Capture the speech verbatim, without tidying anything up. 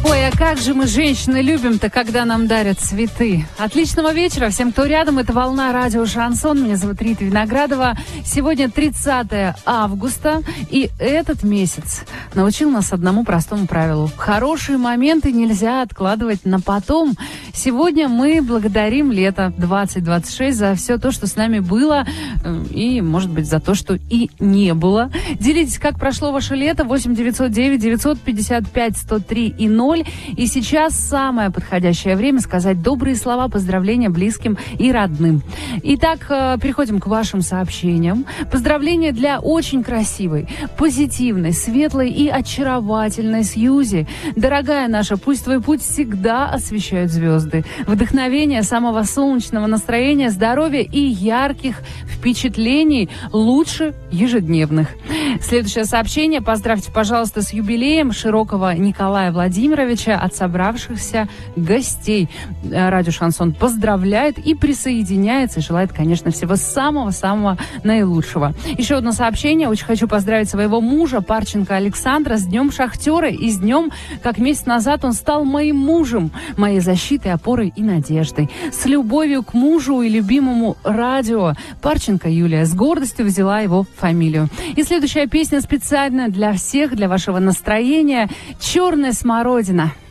Ой, а как же мы, женщины, любим-то, когда нам дарят цветы. Отличного вечера всем, кто рядом. Это «Волна радио Шансон». Меня зовут Рита Виноградова. Сегодня тридцатое августа, и этот месяц научил нас одному простому правилу. Хорошие моменты нельзя откладывать на потом. Сегодня мы благодарим лето двадцать двадцать шесть за все то, что с нами было, и, может быть, за то, что и не было. Делитесь, как прошло ваше лето. восемь девятьсот девять девятьсот пятьдесят пять сто три и ноль. И сейчас самое подходящее время сказать добрые слова, поздравления близким и родным. Итак, переходим к вашим сообщениям. Поздравления для очень красивой, позитивной, светлой и очаровательной Сьюзи. Дорогая наша, пусть твой путь всегда освещают звезды. Вдохновение, самого солнечного настроения, здоровья и ярких впечатлений лучше ежедневных. Следующее сообщение. Поздравьте, пожалуйста, с юбилеем Широкого Николая Владимировича от собравшихся гостей. Радио Шансон поздравляет и присоединяется, и желает, конечно, всего самого-самого наилучшего. Еще одно сообщение. Очень хочу поздравить своего мужа, Парченко Александра, с Днем Шахтера и с днем, как месяц назад он стал моим мужем, моей защитой, опорой и надеждой. С любовью к мужу и любимому радио. Парченко Юлия с гордостью взяла его фамилию. И следующая песня специально для всех, для вашего настроения. «Черная смородина».